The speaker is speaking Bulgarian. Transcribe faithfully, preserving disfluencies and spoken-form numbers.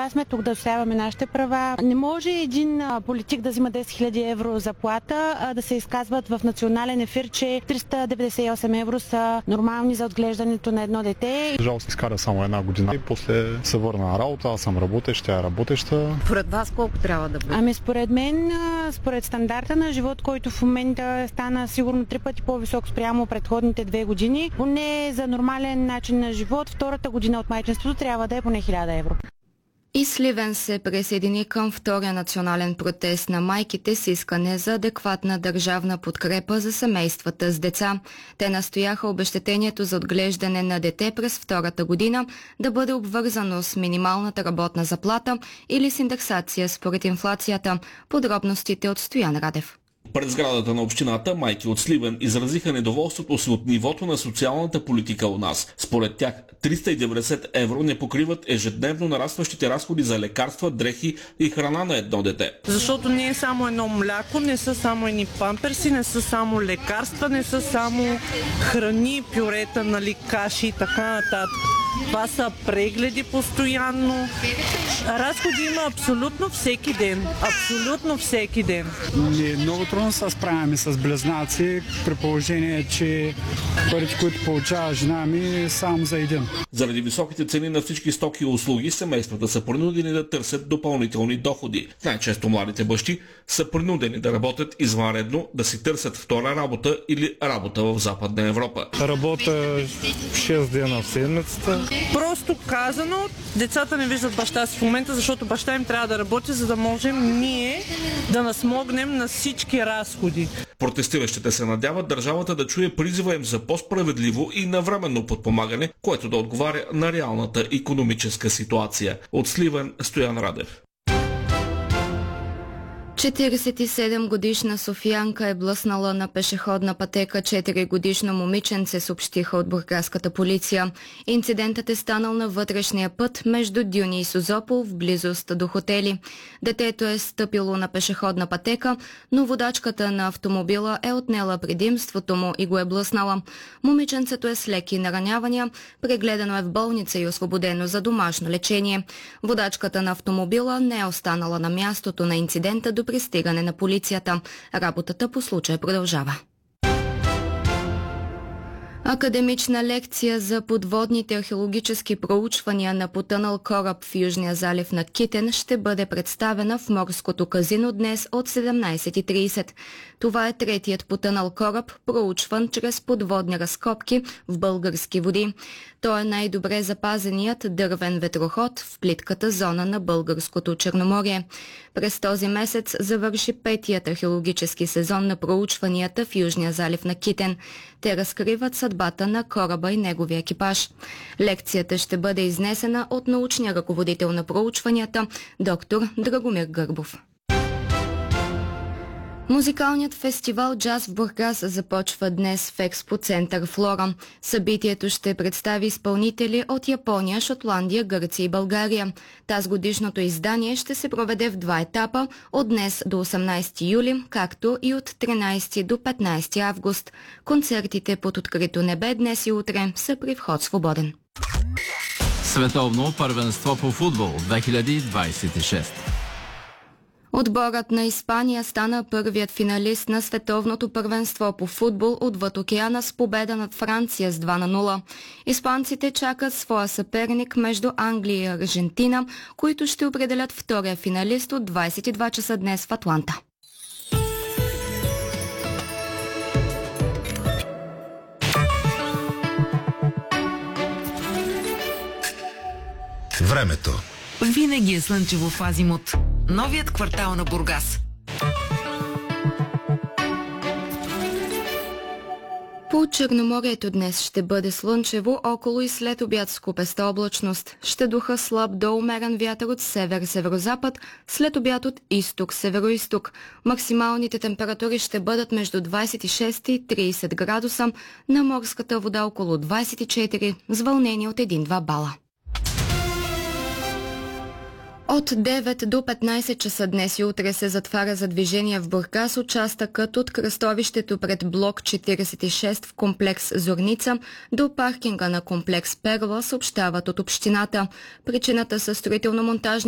Затова сме тук да отстояваме нашите права. Не може един политик да взима десет хиляди евро заплата, а да се изказват в национален ефир, че триста деветдесет и осем евро са нормални за отглеждането на едно дете. Жал се изкара само една година и после се върна на работа. Аз съм работещ, тя е работеща. Според вас колко трябва да бъде? Ами според мен, според стандарта на живот, който в момента стана сигурно три пъти по-висок спрямо предходните две години, поне за нормален начин на живот, втората година от майчинството трябва да е поне хиляда евро. И Сливен се присъедини към втория национален протест на майките с искане за адекватна държавна подкрепа за семействата с деца. Те настояха обезщетението за отглеждане на дете през втората година да бъде обвързано с минималната работна заплата или с индексация според инфлацията. Подробностите от Стоян Радев. Пред сградата на общината майки от Сливен изразиха недоволството си от нивото на социалната политика у нас. Според тях триста и деветдесет евро не покриват ежедневно нарастващите разходи за лекарства, дрехи и храна на едно дете. Защото не е само едно мляко, не са само едни памперси, не са само лекарства, не са само храни, пюрета, нали, каши и така нататък. Това са прегледи постоянно. Разходи има абсолютно всеки ден. Абсолютно всеки ден. Не, много трудно се справяме с близнаци, при положение, че парите, които получава жена ми, само за един. Заради високите цени на всички стоки и услуги, семействата са принудени да търсят допълнителни доходи. Най-често младите бащи са принудени да работят извънредно, да си търсят втора работа или работа в Западна Европа. Работа шест дена в седмицата. Просто казано, децата не виждат баща си в момента, защото баща им трябва да работи, за да можем ние да насмогнем на всички разходи. Протестиращите се надяват държавата да чуе призива им за по-справедливо и навременно подпомагане, което да отговаря на реалната икономическа ситуация. От Сливен, Стоян Радев. четиридесет и седем годишна софиянка е блъснала на пешеходна пътека четири годишно момиченце, съобщиха от бургаската полиция. Инцидентът е станал на вътрешния път между Дюни и Созопол в близост до хотели. Детето е стъпило на пешеходна пътека, но водачката на автомобила е отнела предимството му и го е блъснала. Момиченцето е с леки наранявания, прегледано е в болница и освободено за домашно лечение. Водачката на автомобила не е останала на мястото на инцидента до пристигане на полицията. Работата по случая продължава. Академична лекция за подводните археологически проучвания на потънал кораб в Южния залив на Китен ще бъде представена в морското казино днес от седемнайсет и трийсет. Това е третият потънал кораб, проучван чрез подводни разкопки в български води. Той е най-добре запазеният дървен ветроход в плитката зона на българското Черноморие. През този месец завърши петият археологически сезон на проучванията в Южния залив на Китен. Те разкриват съдбата на кораба и неговия екипаж. Лекцията ще бъде изнесена от научния ръководител на проучванията, доктор Драгомир Гърбов. Музикалният фестивал Джаз в Бургас започва днес в Експо Център Флора. Събитието ще представи изпълнители от Япония, Шотландия, Гърция и България. Тазгодишното издание ще се проведе в два етапа от днес до осемнайсети юли, както и от тринайсети до петнайсети август. Концертите под открито небе днес и утре са при вход свободен. Световно първенство по футбол две хиляди двайсет и шеста. Отборът на Испания стана първият финалист на световното първенство по футбол отвъд океана с победа над Франция с два на нула. Испанците чакат своя съперник между Англия и Аржентина, които ще определят втория финалист от двайсет и два часа днес в Атланта. Времето. Винаги е слънчево в Азимут. Новият квартал на Бургас. По Черноморието днес ще бъде слънчево, около и след обяд с купеста облачност. Ще духа слаб до умерен вятър от север-северозапад, след обяд от изток-североизток. Максималните температури ще бъдат между двайсет и шест и трийсет градуса, на морската вода около двайсет и четири, с вълнение от един-два бала. От девет до петнайсет часа днес и утре се затваря за движение в Бургас участъкът от кръстовището пред блок четирийсет и шест в комплекс Зорница до паркинга на комплекс Перла, съобщават от общината. Причината са строително-монтажни